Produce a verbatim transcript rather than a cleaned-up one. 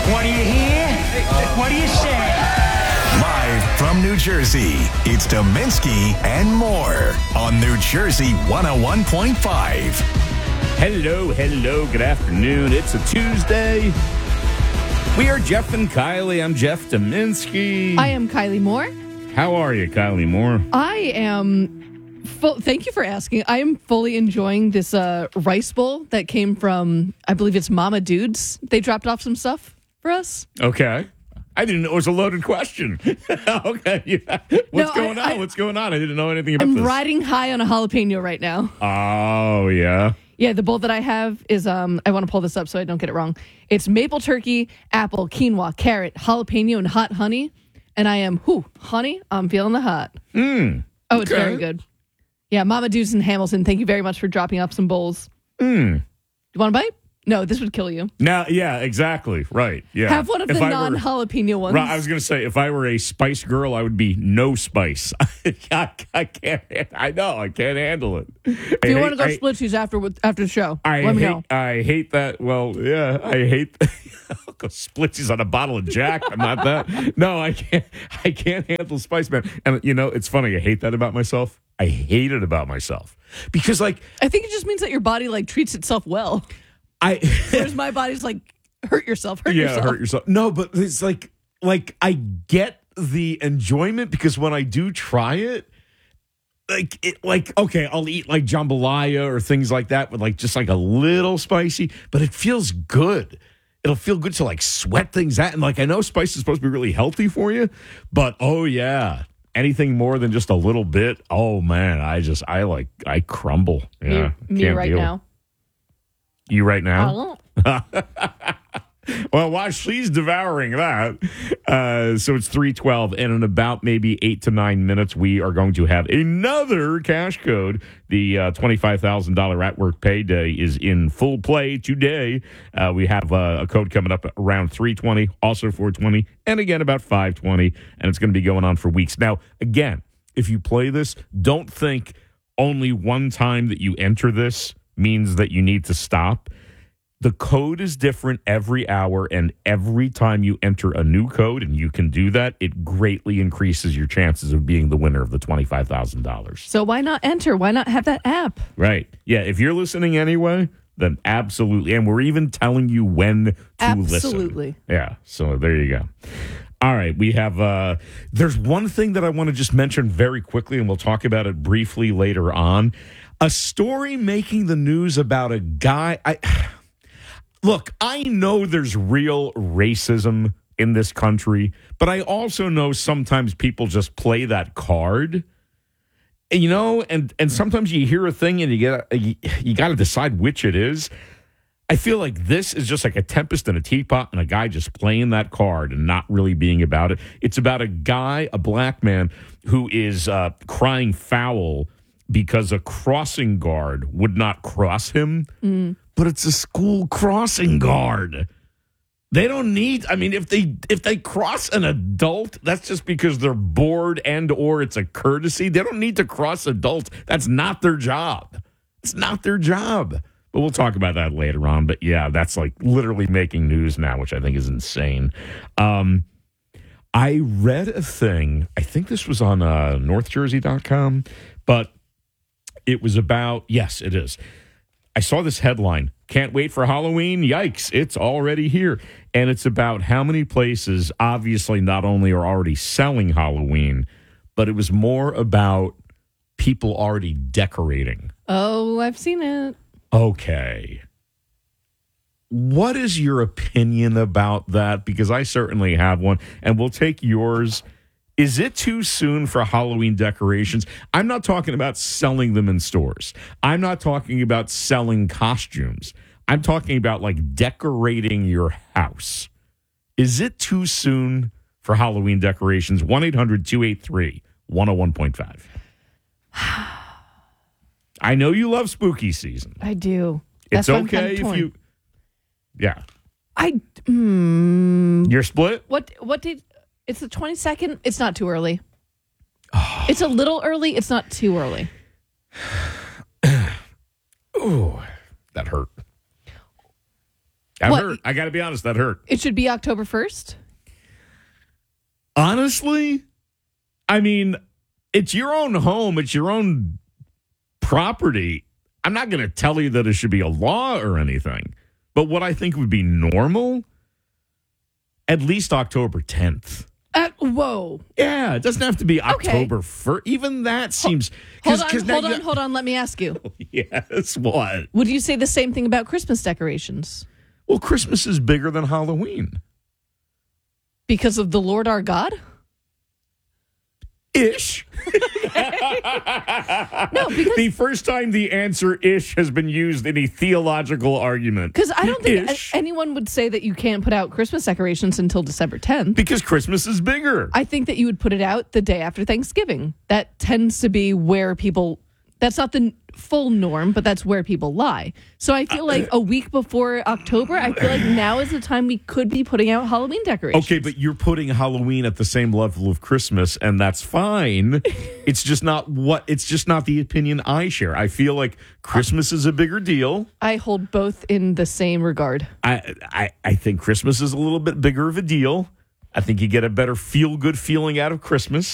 What do you hear? What do you say? Live from New Jersey, it's Dominski and more on New Jersey one oh one point five. Hello, hello, good afternoon. It's a Tuesday. We are Jeff and Kylie. I'm Jeff Dominski. I am Kylie Moore. How are you, Kylie Moore? I am, full, thank you for asking. I am fully enjoying this uh, rice bowl that came from, I believe it's Mama Dudes. They dropped off some stuff for us. Okay. I didn't know it was a loaded question. Okay. Yeah. What's No, going I- on? I- What's going on? I didn't know anything about I'm this. riding high on a jalapeno right now. Oh, yeah. Yeah, the bowl that I have is, um, I want to pull this up so I don't get it wrong. It's maple turkey, apple, quinoa, carrot, jalapeno, and hot honey. And I am, whoo, honey, I'm feeling the hot. Mm, Oh, it's okay. very good. Yeah, Mama Dudes in Hamilton, thank you very much for dropping off some bowls. Mm. You want a bite? No, this would kill you. Now, yeah, exactly. Right. Yeah. Have one of If the I were- non-jalapeno ones. Right, I was going to say, if I were a spice girl, I would be no spice. I, I can't. I know I can't handle it. If you want to go split cheese after after the show, I let me hate, know. I hate that. Well, yeah, I hate. I'll go splitsies on a bottle of Jack. I'm not that. No, I can't. I can't handle spice, man. And you know, it's funny. I hate that about myself. I hate it about myself because, like, I think it just means that your body like treats itself well. I. Whereas my body's like, hurt yourself, hurt yeah, yourself. hurt yourself. No, but it's like, like I get the enjoyment because when I do try it, like it, like okay, I'll eat like jambalaya or things like that with like just like a little spicy, but it feels good. It'll feel good to like sweat things out, and like I know spice is supposed to be really healthy for you, but oh yeah, anything more than just a little bit, oh man, I just I like I crumble. Yeah, me, me can't right deal. now. You right I now? don't. Well, while she's devouring that, uh, so it's three twelve, and in about maybe eight to nine minutes, we are going to have another cash code. The uh, twenty-five thousand dollars at work payday is in full play today. Uh, we have uh, a code coming up around three twenty, also four twenty, and again about five twenty, and it's going to be going on for weeks. Now, again, if you play this, don't think only one time that you enter this means that you need to stop. The code is different every hour, and every time you enter a new code, and you can do that, it greatly increases your chances of being the winner of the twenty-five thousand dollars. So why not enter? Why not have that app? Right. Yeah, if you're listening anyway, then absolutely. And we're even telling you when to listen. Absolutely. Yeah, so there you go. All right, we have, uh, there's one thing that I want to just mention very quickly, and we'll talk about it briefly later on. A story making the news about a guy... I. Look, I know there's real racism in this country, but I also know sometimes people just play that card. And, you know, and, and sometimes you hear a thing and you get you, you got to decide which it is. I feel like this is just like a tempest in a teapot and a guy just playing that card and not really being about it. It's about a guy, a black man, who is uh, crying foul because a crossing guard would not cross him. Mm. But it's a school crossing guard. They don't need, I mean, if they if they cross an adult, that's just because they're bored and or it's a courtesy. They don't need to cross adults. That's not their job. It's not their job. But we'll talk about that later on. But yeah, that's like literally making news now, which I think is insane. Um, I read a thing, I think this was on uh, north jersey dot com, but it was about, yes, it is. I saw this headline, can't wait for Halloween. Yikes, it's already here. And it's about how many places obviously not only are already selling Halloween, but it was more about people already decorating. Oh, I've seen it. Okay. What is your opinion about that? Because I certainly have one, and we'll take yours. Is it too soon for Halloween decorations? I'm not talking about selling them in stores. I'm not talking about selling costumes. I'm talking about like decorating your house. Is it too soon for Halloween decorations? one eight hundred two eight three one oh one point five. I know you love spooky season. I do. It's That's why I'm okay kinda if torn. you... Yeah. I... Mm, You're split? what, what did... It's the twenty-second. It's not too early. Oh. It's a little early. It's not too early. Ooh, that hurt. That What? hurt. I got to be honest, that hurt. It should be October first. Honestly, I mean, it's your own home. It's your own property. I'm not going to tell you that it should be a law or anything. But what I think would be normal, at least October tenth. Uh, whoa. Yeah, it doesn't have to be Okay. October first. Even that seems... Hold 'cause- on, 'cause now hold you- on, hold on. Let me ask you. Yes, what? Would you say the same thing about Christmas decorations? Well, Christmas is bigger than Halloween. Because of the Lord our God? Ish. No, because The first time the answer ish has been used in a theological argument. because I don't think Ish. a- anyone would say that you can't put out Christmas decorations until December tenth. Because Christmas is bigger. I think that you would put it out the day after Thanksgiving. That tends to be where people, that's not the full norm, but that's where people lie. So I feel like a week before October, I feel like now is the time we could be putting out Halloween decorations. Okay, but you're putting Halloween at the same level of Christmas, and that's fine. It's just not what it's just not the opinion I share. I feel like Christmas is a bigger deal. I hold both in the same regard. I I, I think Christmas is a little bit bigger of a deal. I think you get a better feel good feeling out of Christmas.